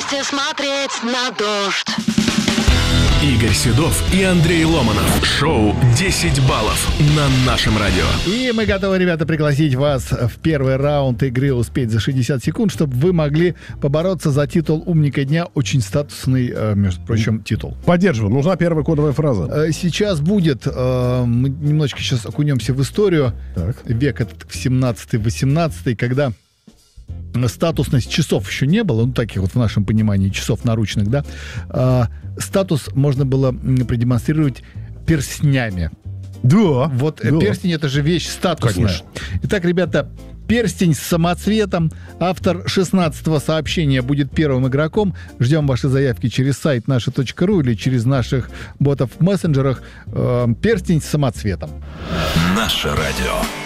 вместе смотреть на дождь. Игорь Седов и Андрей Ломанов. Шоу «10 баллов» на нашем радио. И мы готовы, ребята, пригласить вас в первый раунд игры «Успеть за 60 секунд», чтобы вы могли побороться за титул «Умника дня». Очень статусный, между прочим, титул. Поддерживаю. Нужна первая кодовая фраза. Сейчас будет, мы немножечко сейчас окунемся в историю. Так. Век этот 17-18, когда статусность часов еще не было, ну, таких вот в нашем понимании часов наручных, да, статус можно было продемонстрировать перстнями. Да. Вот да. перстень — это же вещь статусная. Конечно. Итак, ребята, перстень с самоцветом. Автор 16-го сообщения будет первым игроком. Ждем ваши заявки через сайт наши.ру или через наших ботов в мессенджерах. Перстень с самоцветом. Наше радио.